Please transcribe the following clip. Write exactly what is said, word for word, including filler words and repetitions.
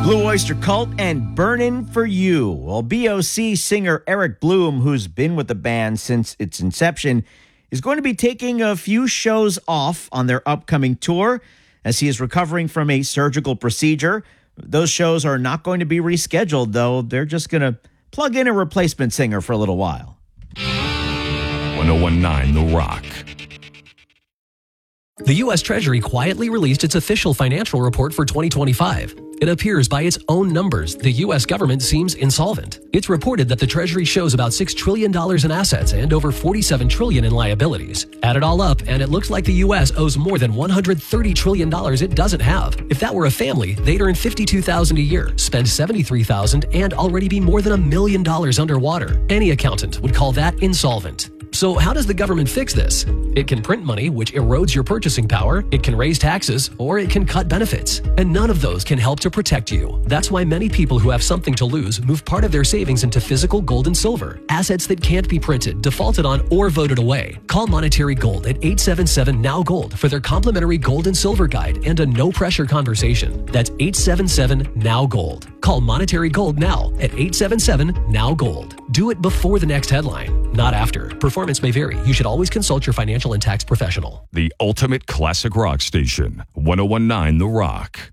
Blue Oyster Cult and Burnin' For You. Well, B O C singer Eric Bloom, who's been with the band since its inception, is going to be taking a few shows off on their upcoming tour as he is recovering from a surgical procedure. Those shows are not going to be rescheduled, though. They're just going to plug in a replacement singer for a little while. one oh one point nine The Rock. The U S Treasury quietly released its official financial report for twenty twenty-five. It appears by its own numbers, the U S government seems insolvent. It's reported that the Treasury shows about six trillion dollars in assets and over forty-seven trillion dollars in liabilities. Add it all up, and it looks like the U S owes more than one hundred thirty trillion dollars it doesn't have. If that were a family, they'd earn fifty-two thousand dollars a year, spend seventy-three thousand dollars, and already be more than a million dollars underwater. Any accountant would call that insolvent. So how does the government fix this? It can print money, which erodes your purchasing power, it can raise taxes, or it can cut benefits. And none of those can help to protect you. That's why many people who have something to lose move part of their savings into physical gold and silver, assets that can't be printed, defaulted on, or voted away. Call Monetary Gold at eight seven seven N O W Gold for their complimentary gold and silver guide and a no-pressure conversation. That's eight seven seven N O W Gold. Call Monetary Gold now at eight seven seven N O W Gold. Do it before the next headline, not after. Performance may vary. You should always consult your financial and tax professional. The ultimate classic rock station, one oh one point nine The Rock.